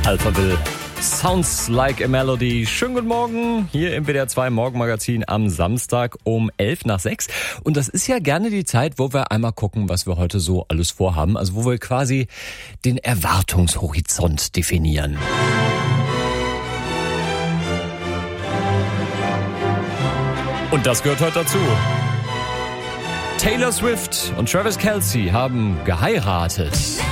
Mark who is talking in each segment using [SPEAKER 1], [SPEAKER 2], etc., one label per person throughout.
[SPEAKER 1] Alphaville. Sounds like a melody. Schönen guten Morgen hier im WDR 2 Morgenmagazin am Samstag um 5:11. Und das ist ja gerne die Zeit, wo wir einmal gucken, was wir heute so alles vorhaben. Also wo wir quasi den Erwartungshorizont definieren. Und das gehört heute dazu. Taylor Swift und Travis Kelce haben geheiratet.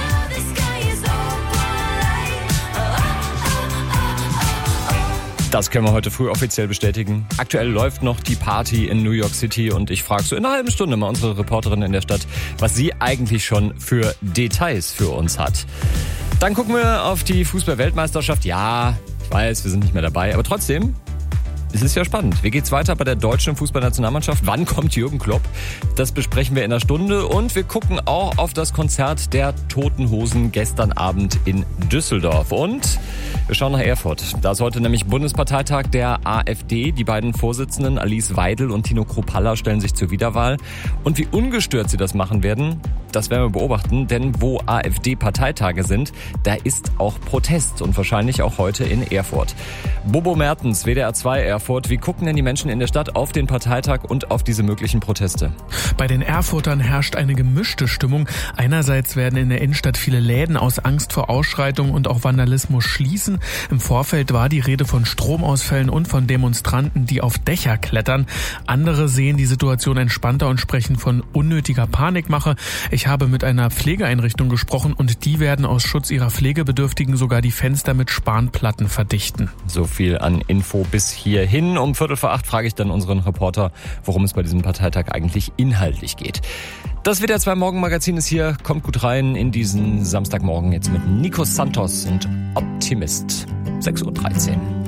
[SPEAKER 1] Das können wir heute früh offiziell bestätigen. Aktuell läuft noch die Party in New York City und ich frage so in einer halben Stunde mal unsere Reporterin in der Stadt, was sie eigentlich schon für Details für uns hat. Dann gucken wir auf die Fußball-Weltmeisterschaft. Ja, ich weiß, wir sind nicht mehr dabei, aber trotzdem, es ist ja spannend. Wie geht's weiter bei der deutschen Fußballnationalmannschaft? Wann kommt Jürgen Klopp? Das besprechen wir in einer Stunde und wir gucken auch auf das Konzert der Toten Hosen gestern Abend in Düsseldorf. Und wir schauen nach Erfurt. Da ist heute nämlich Bundesparteitag der AfD. Die beiden Vorsitzenden Alice Weidel und Tino Kruppalla stellen sich zur Wiederwahl. Und wie ungestört sie das machen werden, das werden wir beobachten. Denn wo AfD-Parteitage sind, da ist auch Protest und wahrscheinlich auch heute in Erfurt. Bobo Mertens, WDR 2 Erfurt. Wie gucken denn die Menschen in der Stadt auf den Parteitag und auf diese möglichen Proteste?
[SPEAKER 2] Bei den Erfurtern herrscht eine gemischte Stimmung. Einerseits werden in der Innenstadt viele Läden aus Angst vor Ausschreitungen und auch Vandalismus schließen. Im Vorfeld war die Rede von Stromausfällen und von Demonstranten, die auf Dächer klettern. Andere sehen die Situation entspannter und sprechen von unnötiger Panikmache. Ich habe mit einer Pflegeeinrichtung gesprochen und die werden aus Schutz ihrer Pflegebedürftigen sogar die Fenster mit Spanplatten verdichten.
[SPEAKER 1] So viel an Info bis hierhin. Um 7:45 frage ich dann unseren Reporter, worum es bei diesem Parteitag eigentlich inhaltlich geht. Das WDR 2 Morgenmagazin ist hier. Kommt gut rein in diesen Samstagmorgen jetzt mit Nico Santos und Optimist. 6:13 Uhr.